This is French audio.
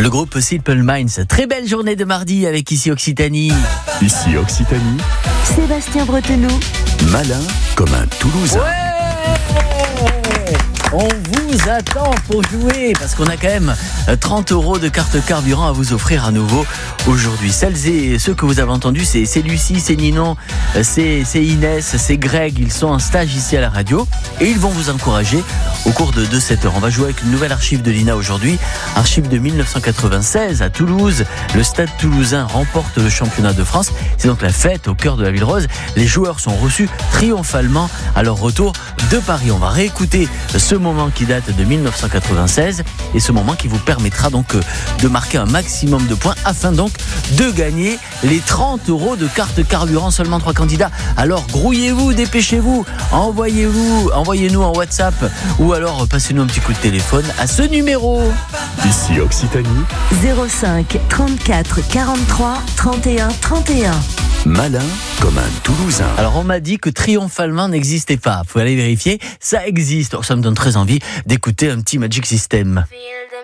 Le groupe Simple Minds, très belle journée de mardi avec Ici Occitanie. Ici Occitanie, Sébastien Bretenou. malin comme un Toulousain. On vous attend pour jouer parce qu'on a quand même 30 € de carte carburant à vous offrir à nouveau aujourd'hui. Celles et ceux que vous avez entendus, c'est Lucie, c'est Ninon, c'est Inès, c'est Greg. Ils sont en stage ici à la radio et ils vont vous encourager au cours de cette heure. On va jouer avec une nouvelle archive de l'INA aujourd'hui. Archive de 1996 à Toulouse. Le Stade Toulousain remporte le championnat de France. C'est donc la fête au cœur de la ville rose. Les joueurs sont reçus triomphalement à leur retour de Paris. On va réécouter ce moment qui date de 1996 et ce moment qui vous permettra donc de marquer un maximum de points afin donc de gagner les 30 € de carte carburant. Seulement 3 candidats. Alors grouillez-vous, dépêchez-vous, envoyez-nous en WhatsApp ou alors passez-nous un petit coup de téléphone à ce numéro. Ici Occitanie, 05 34 43 31 31. malin comme un Toulousain. Alors on m'a dit que triomphalement n'existait pas. Faut aller vérifier, ça existe. Alors, ça me donne très envie d'écouter un petit Magic System.